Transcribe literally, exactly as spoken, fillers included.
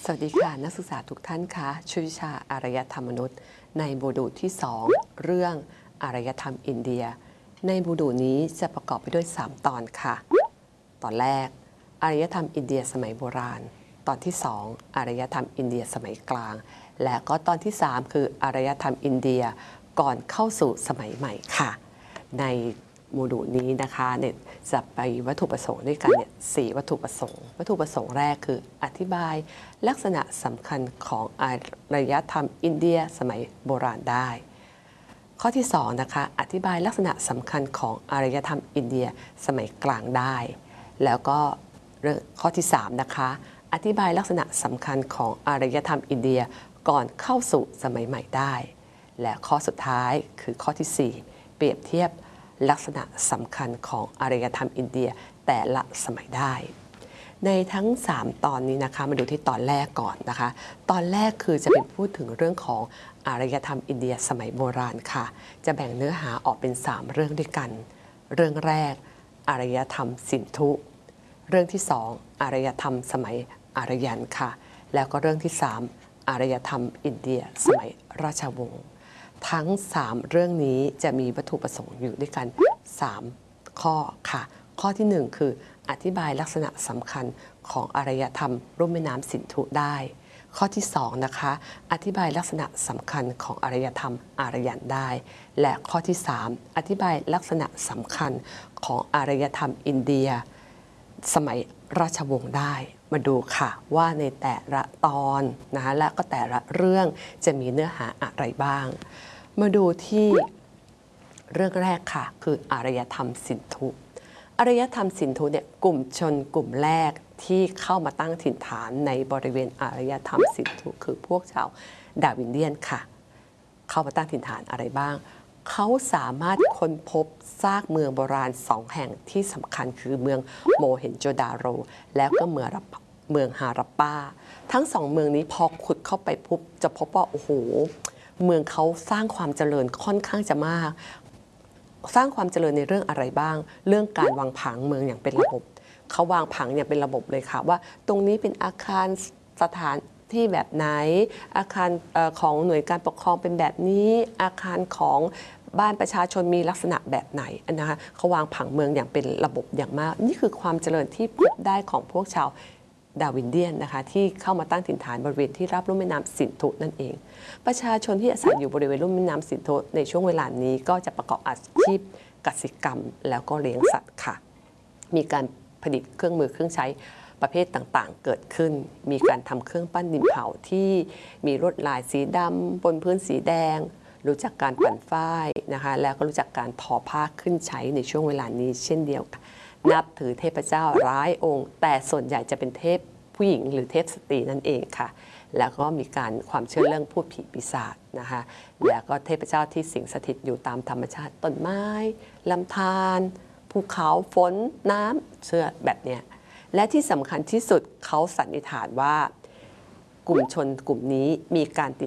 วัสดีค่ะนักศึกษาทุกท่านคะช่วยวิชาอารยธรรมมนุษย์ในโมดูลที่สองเรื่องอารยธรรมอินเดียในโมดูลนี้จะประกอบไปด้วยสามตอนค่ะตอนแรกอารยธรรมอินเดียสมัยโบราณตอนที่สองอารยธรรมอินเดียสมัยกลางและก็ตอนที่สามคืออารยธรรมอินเดียก่อนเข้าสู่สมัยใหม่ค่ะในโมดูลนี้นะคะเนี่ยจะไปวัตถุประสงค์ด้วยกันเนี่ยสี่วัตถุประสงค์วัตถุประสงค์แรกคืออธิบายลักษณะสำคัญของอารยธรรมอินเดียสมัยโบราณได้ข้อที่สองนะคะอธิบายลักษณะสำคัญของอารยธรรมอินเดียสมัยกลางได้แล้วก็ข้อที่สามนะคะอธิบายลักษณะสำคัญของอารยธรรมอินเดียก่อนเข้าสู่สมัยใหม่ได้และข้อสุดท้ายคือข้อที่สี่เปรียบเทียบลักษณะสำคัญของอารยธรรมอินเดียแต่ละสมัยได้ในทั้งสามตอนนี้นะคะมาดูที่ตอนแรกก่อนนะคะตอนแรกคือจะเป็นพูดถึงเรื่องของอารยธรรมอินเดียสมัยโบราณค่ะจะแบ่งเนื้อหาออกเป็นสามเรื่องด้วยกันเรื่องแรกอารยธรรมสินธุเรื่องที่สองอารยธรรมสมัยอารยันค่ะแล้วก็เรื่องที่สามอารยธรรมอินเดียสมัยราชวงศ์ทั้งสามเรื่องนี้จะมีวัตถุประสงค์อยู่ด้วยกันสามข้อค่ะข้อที่หนึ่งคืออธิบายลักษณะสำคัญของอารยธรรมรุ่มแม่น้ำสินธุได้ข้อที่สองนะคะอธิบายลักษณะสำคัญของอารยธรรมอารยันได้และข้อที่สามอธิบายลักษณะสำคัญของอารยธรรมอินเดียสมัยราชวงศ์ได้มาดูค่ะว่าในแต่ละตอนนะคะและก็แต่ละเรื่องจะมีเนื้อหาอะไรบ้างมาดูที่เรื่องแรกค่ะคืออารยธรรมสินธุอารยธรรมสินธุเนี่ยกลุ่มชนกลุ่มแรกที่เข้ามาตั้งถิ่นฐานในบริเวณอารยธรรมสินธุคือพวกชาวดาวินเดียนค่ะเข้ามาตั้งถิ่นฐานอะไรบ้างเขาสามารถค้นพบซากเมืองโบราณสองแห่งที่สำคัญคือเมืองโมเฮนโจดาโรแล้วก็เมืองเมืองฮารัปปาทั้งสองเมืองนี้พอขุดเข้าไปปุ๊บจะพบว่าโอ้โหเมืองเขาสร้างความเจริญค่อนข้างจะมากสร้างความเจริญในเรื่องอะไรบ้างเรื่องการวางผังเมืองอย่างเป็นระบบเขาวางผังอย่างเป็นระบบเลยค่ะว่าตรงนี้เป็นอาคารสถานที่แบบไหนอาคารของหน่วยการปกครองเป็นแบบนี้อาคารของบ้านประชาชนมีลักษณะแบบไหนนะคะเขาวางผังเมืองอย่างเป็นระบบอย่างมากนี่คือความเจริญที่พบได้ของพวกชาวดาวินเดียนนะคะที่เข้ามาตั้งถิ่นฐานบริเวณที่รับลุ่มแม่น้ำสินธุนั่นเองประชาชนที่อาศัยอยู่บริเวณลุ่มแม่น้ำสินธุในช่วงเวลานี้ก็จะประกอบอาชีพกสิกรรมแล้วก็เลี้ยงสัตว์ค่ะมีการผลิตเครื่องมือเครื่องใช้ประเภทต่างๆเกิดขึ้นมีการทำเครื่องปั้นดินเผาที่มีลวดลายสีดำบนพื้นสีแดงรู้จักการปั่นฝ้ายนะคะแล้วก็รู้จักการทอผ้าขึ้นใช้ในช่วงเวลานี้เช่นเดียวกันนับถือเทพเจ้าร้ายองค์แต่ส่วนใหญ่จะเป็นเทพผู้หญิงหรือเทพสตรีนั่นเองค่ะแล้วก็มีการความเชื่อเรื่องพูดผีปีศาจนะคะแล้วก็เทพเจ้าที่สิงสถิตอยู่ตามธรรมชาติต้นไม้ลำธารภูเขาฝนน้ำเชื่อแบบเนี้ยและที่สำคัญที่สุดเขาสันนิษฐานว่ากลุ่มชนกลุ่มนี้มีการติด